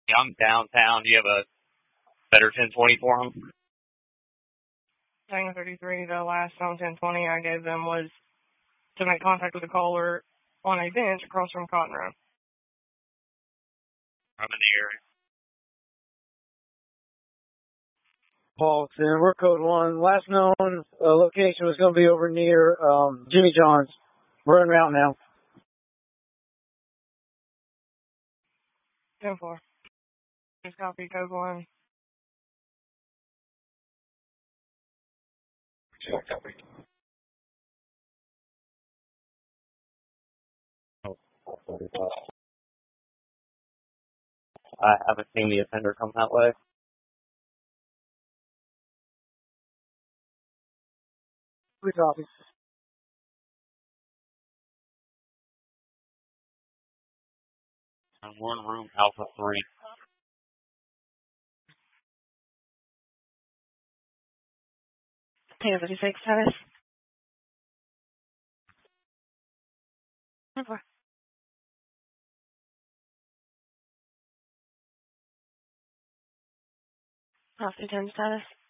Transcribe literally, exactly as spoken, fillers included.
Yeah, I'm downtown. Do you have a better ten twenty for them? Tango thirty-three, the last on ten twenty I gave them was to make contact with a caller on a bench across from Cotton Road. I'm in the area. Paulson, we're code one. Last known uh, location was going to be over near um, Jimmy John's. We're en route now. ten four. Just copy code one. I haven't seen the offender come that way. We copy. I'm one room, Alpha three. Tango thirty-six, status. ten four. Alpha ten status.